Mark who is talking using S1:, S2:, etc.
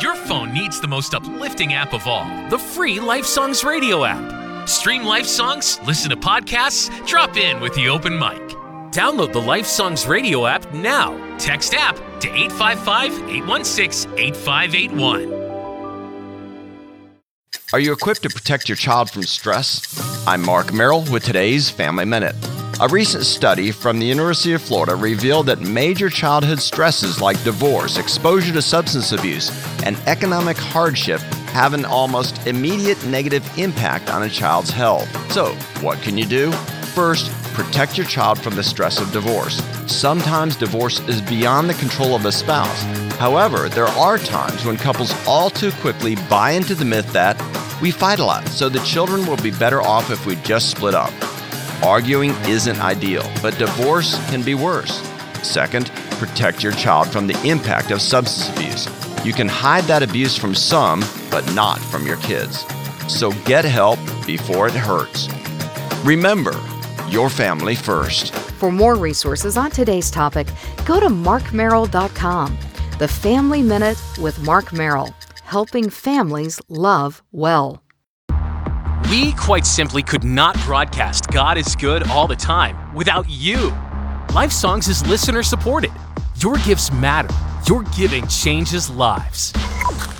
S1: Your phone needs the most uplifting app of all, the free Life Songs radio app. Stream Life Songs, listen to podcasts, drop in with the open mic. Download the Life Songs radio app now. Text app to 855-816-8581.
S2: Are you equipped to protect your child from stress? I'm Mark Merrill with today's Family Minute. A recent study from the University of Florida revealed that major childhood stresses like divorce, exposure to substance abuse, and economic hardship have an almost immediate negative impact on a child's health. So, what can you do? First, protect your child from the stress of divorce. Sometimes divorce is beyond the control of a spouse. However, there are times when couples all too quickly buy into the myth that we fight a lot, so the children will be better off if we just split up. Arguing isn't ideal, but divorce can be worse. Second, protect your child from the impact of substance abuse. You can hide that abuse from some, but not from your kids. So get help before it hurts. Remember, your family first.
S3: For more resources on today's topic, go to markmerrill.com. The Family Minute with Mark Merrill, helping families love well.
S1: We quite simply could not broadcast God is Good all the time without you. Life Songs is listener supported. Your gifts matter. Your giving changes lives.